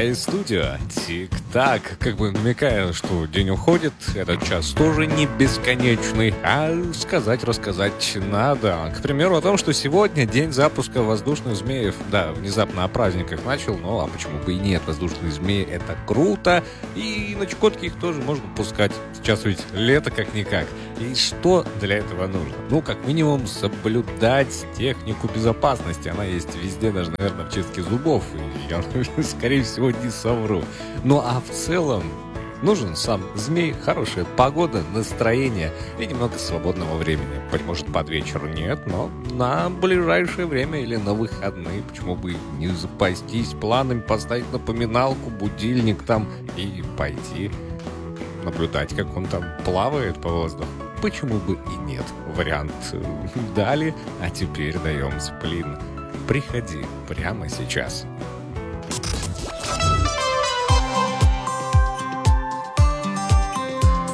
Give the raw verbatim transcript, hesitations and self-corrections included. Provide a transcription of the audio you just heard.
из студия. Тик-так, как бы намекая, что день уходит, этот час тоже не бесконечный, а сказать, рассказать надо. К примеру, о том, что сегодня день запуска воздушных змеев. Да, внезапно о праздниках начал, ну а почему бы и нет, воздушные змеи — это круто, и на Чукотке их тоже можно пускать. Сейчас ведь лето как-никак. И что для этого нужно? Ну, как минимум, соблюдать технику безопасности. Она есть везде, даже, наверное, в чистке зубов. И я, скорее всего, не совру. Ну, а в целом, нужен сам змей, хорошая погода, настроение и немного свободного времени. Быть может, под вечер нет, но на ближайшее время или на выходные, почему бы не запастись планами, поставить напоминалку, будильник там и пойти наблюдать, как он там плавает по воздуху. Почему бы и нет? Вариант дали, а теперь даем сплин. Приходи прямо сейчас.